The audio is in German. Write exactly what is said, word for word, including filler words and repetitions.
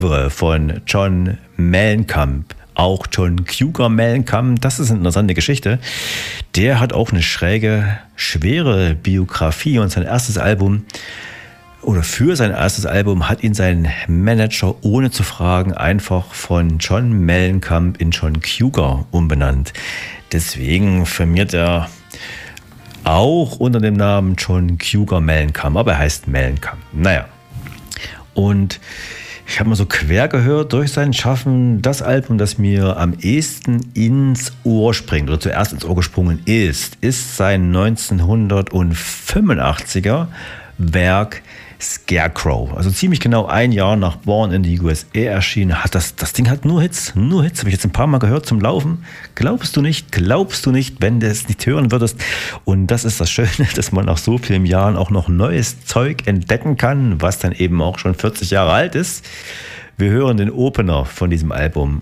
von John Mellencamp, auch John Cougar Mellencamp, das ist eine interessante Geschichte. Der hat auch eine schräge, schwere Biografie und sein erstes Album oder für sein erstes Album hat ihn sein Manager ohne zu fragen einfach von John Mellencamp in John Cougar umbenannt. Deswegen firmiert er auch unter dem Namen John Cougar Mellencamp, aber er heißt Mellencamp. Naja, und ich habe mal so quer gehört durch sein Schaffen, das Album, das mir am ehesten ins Ohr springt oder zuerst ins Ohr gesprungen ist, ist sein neunzehnhundertfünfundachtziger Werk Scarecrow. Also ziemlich genau ein Jahr nach Born in the U S A erschienen. Hat das, das Ding hat nur Hits, nur Hits. Habe ich jetzt ein paar Mal gehört zum Laufen. Glaubst du nicht, glaubst du nicht, wenn du es nicht hören würdest. Und das ist das Schöne, dass man nach so vielen Jahren auch noch neues Zeug entdecken kann, was dann eben auch schon vierzig Jahre alt ist. Wir hören den Opener von diesem Album.